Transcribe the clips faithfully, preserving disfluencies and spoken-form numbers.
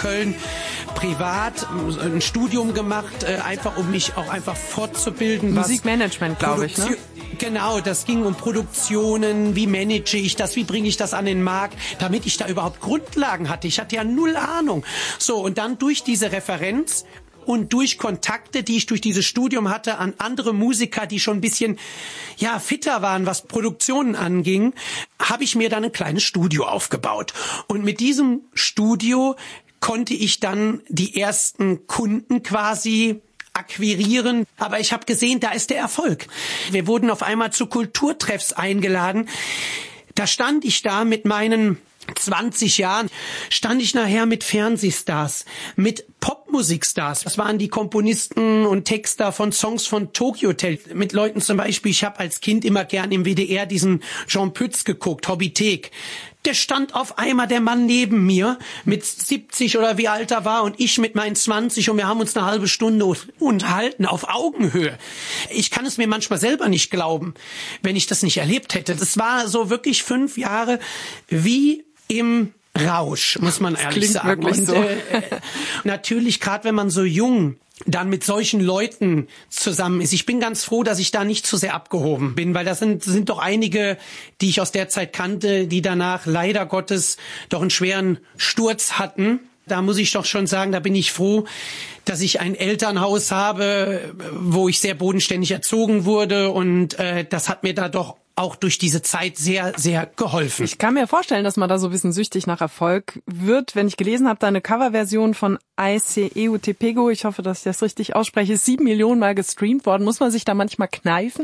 Köln privat ein Studium gemacht, äh, einfach um mich auch einfach fortzubilden. Musikmanagement, glaube ich, ne? Genau, das ging um Produktionen, wie manage ich das, wie bringe ich das an den Markt, damit ich da überhaupt Grundlagen hatte. Ich hatte ja null Ahnung. So, und dann durch diese Referenz und durch Kontakte, die ich durch dieses Studium hatte, an andere Musiker, die schon ein bisschen ja fitter waren, was Produktionen anging, habe ich mir dann ein kleines Studio aufgebaut. Und mit diesem Studio konnte ich dann die ersten Kunden quasi akquirieren. Aber ich habe gesehen, da ist der Erfolg. Wir wurden auf einmal zu Kulturtreffs eingeladen. Da stand ich da mit meinen zwanzig Jahren, stand ich nachher mit Fernsehstars, mit Popmusikstars. Das waren die Komponisten und Texter von Songs von Tokyo Hotel. Mit Leuten zum Beispiel, ich habe als Kind immer gern im W D R diesen Jean Pütz geguckt, Hobbythek. Der stand auf einmal, der Mann neben mir, mit siebzig oder wie alt er war und ich mit meinen zwanzig und wir haben uns eine halbe Stunde unterhalten, auf Augenhöhe. Ich kann es mir manchmal selber nicht glauben, wenn ich das nicht erlebt hätte. Das war so wirklich fünf Jahre wie im Rausch, muss man das ehrlich sagen. Und so. äh, natürlich, gerade wenn man so jung dann mit solchen Leuten zusammen ist. Ich bin ganz froh, dass ich da nicht zu sehr abgehoben bin, weil das sind, sind doch einige, die ich aus der Zeit kannte, die danach leider Gottes doch einen schweren Sturz hatten. Da muss ich doch schon sagen, da bin ich froh, dass ich ein Elternhaus habe, wo ich sehr bodenständig erzogen wurde und äh, das hat mir da doch auch durch diese Zeit sehr, sehr geholfen. Ich kann mir vorstellen, dass man da so ein bisschen süchtig nach Erfolg wird. Wenn ich gelesen habe, deine Coverversion von I C E U T Pego, ich hoffe, dass ich das richtig ausspreche, ist sieben Millionen Mal gestreamt worden. Muss man sich da manchmal kneifen?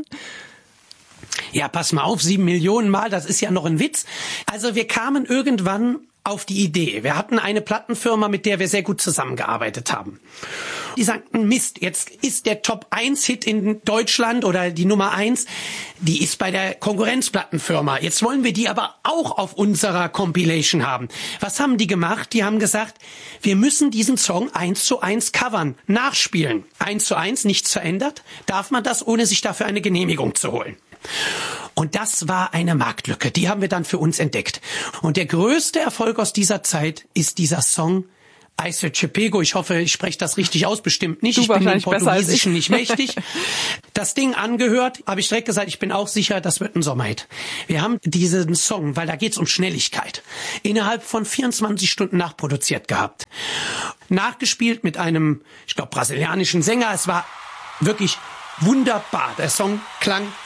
Ja, pass mal auf, sieben Millionen Mal, das ist ja noch ein Witz. Also wir kamen irgendwann auf die Idee. Wir hatten eine Plattenfirma, mit der wir sehr gut zusammengearbeitet haben. Die sagten, Mist, jetzt ist der Top eins Hit in Deutschland oder die Nummer eins, die ist bei der Konkurrenzplattenfirma. Jetzt wollen wir die aber auch auf unserer Compilation haben. Was haben die gemacht? Die haben gesagt, wir müssen diesen Song eins zu eins covern, nachspielen. Eins zu eins, nichts verändert. Darf man das, ohne sich dafür eine Genehmigung zu holen? Und das war eine Marktlücke, die haben wir dann für uns entdeckt. Und der größte Erfolg aus dieser Zeit ist dieser Song I C E U T Pego. Ich hoffe, ich spreche das richtig aus, bestimmt nicht. Du ich bin dem ich. Portugiesischen nicht mächtig. Das Ding angehört, habe ich direkt gesagt, ich bin auch sicher, das wird ein Sommerhit. Wir haben diesen Song, weil da geht's um Schnelligkeit, innerhalb von vierundzwanzig Stunden nachproduziert gehabt. Nachgespielt mit einem, ich glaube, brasilianischen Sänger. Es war wirklich wunderbar. Der Song klang